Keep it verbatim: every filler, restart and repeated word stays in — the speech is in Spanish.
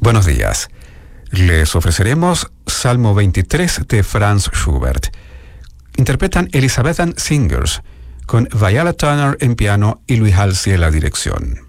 Buenos días. Les ofreceremos Salmo veintitrés de Franz Schubert. Interpretan Elizabethan Singers, con Viola Turner en piano y Luis Halsey en la dirección.